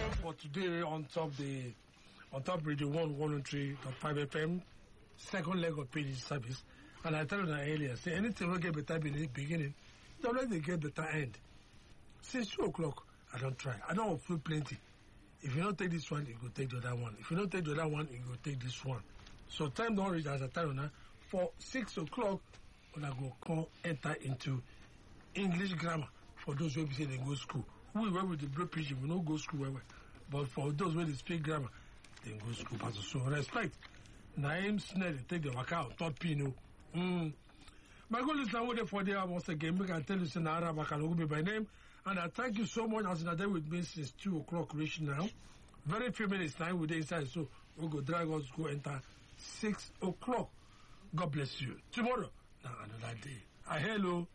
For today on top radio 103.5 FM, second leg of PG service, and I told you earlier, say anything will get better in the beginning, don't let it get better end. Since 2 o'clock, I don't try. I don't feel plenty. If you don't take this one, you go take the other one. If you don't take the other one, you go take this one. So time don't reach as I tell you now. For 6 o'clock, when I go come enter into English grammar for those who say they go school. We were with the blood preaching, we don't go school well. But for those who speak grammar, they go school. But so respect. Naim Snell, they take the waka on top Pino. My goal is now waiting for there once again. We can tell you Senara Bakalogu by name. And I thank you so much as you're there with me since 2 o'clock reach now. Very few minutes time with the inside, so we'll go drag us go enter 6 o'clock. God bless you. Tomorrow, now another day. Hello.